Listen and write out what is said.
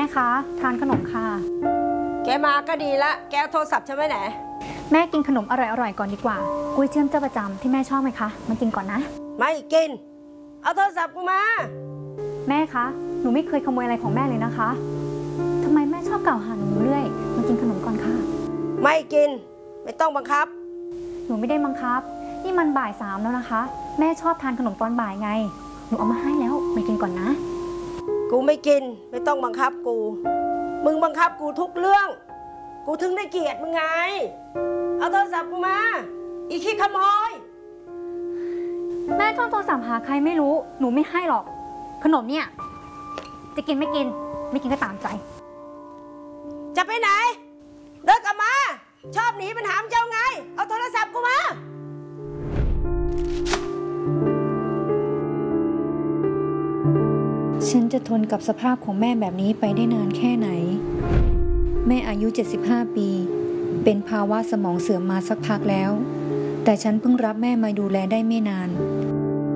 คะทานขนมค่ะแกมาก็ดีละแกเอาโทรศัพท์ฉันไว้ไหนแม่กินขนมอร่อยๆก่อนดีกว่ากุ้ยเชื่อมเจ้าประจำที่แม่ชอบไหมคะมากินก่อนนะไม่กินเอาโทรศัพท์กูมาแม่คะหนูไม่เคยขโมยอะไรของแม่เลยนะคะทำไมแม่ชอบกล่าวหาหนูเรื่อยมากินขนมก่อนค่ะไม่กินไม่ต้องบังคับหนูไม่ได้บังคับนี่มันบ่าย3แล้วนะคะแม่ชอบทานขนมตอนบ่ายไงหนูเอามาให้แล้วมากินก่อนนะกูไม่กินไม่ต้องบังคับกูมึงบังคับกูทุกเรื่องกูถึงได้เกลียดมึงไงเอาโทรศัพท์กูมาอีขี้ขโมยแม่ชอบโทรศัพท์หาใครไม่รู้หนูไม่ให้หรอกขนมเนี่ยจะกินไม่กินไม่กินก็ตามใจจะไปไหนเดินกลับมาชอบหนีปัญหาเจ้าไงเอาโทรศัพท์กูมาฉันจะทนกับสภาพของแม่แบบนี้ไปได้นานแค่ไหนแม่อายุ75ปีเป็นภาวะสมองเสื่อมมาสักพักแล้วแต่ฉันเพิ่งรับแม่มาดูแลได้ไม่นาน